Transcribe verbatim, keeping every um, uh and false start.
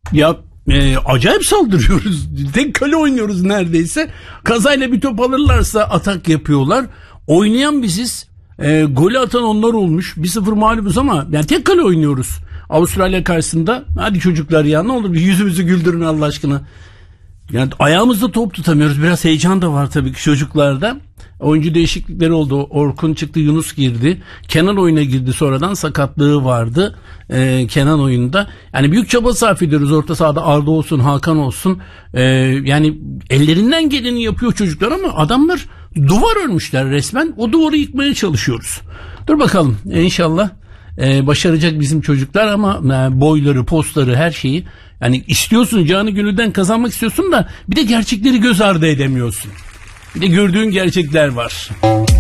Ya e, acayip saldırıyoruz. Tek kale oynuyoruz neredeyse. Kazayla bir top alırlarsa atak yapıyorlar. Oynayan biziz. E, golü atan onlar olmuş. bir sıfır mağlubuz ama yani tek kale oynuyoruz. Avustralya karşısında. Hadi çocuklar ya, ne olur bir yüzümüzü güldürün Allah aşkına. Yani ayağımızda top tutamıyoruz. Biraz heyecan da var tabii ki çocuklarda. Oyuncu değişiklikleri oldu. Orkun çıktı, Yunus girdi. Kenan oyuna girdi, sonradan sakatlığı vardı ee, Kenan oyunda. Yani büyük çaba sarf ediyoruz orta sahada. Arda olsun, Hakan olsun. Ee, yani ellerinden geleni yapıyor çocuklar ama adamlar duvar örmüşler resmen. O duvarı yıkmaya çalışıyoruz. Dur bakalım inşallah e, başaracak bizim çocuklar ama e, boyları, postları, her şeyi. Yani istiyorsun, canı gönülden kazanmak istiyorsun da bir de gerçekleri göz ardı edemiyorsun. Bir de gördüğün gerçekler var.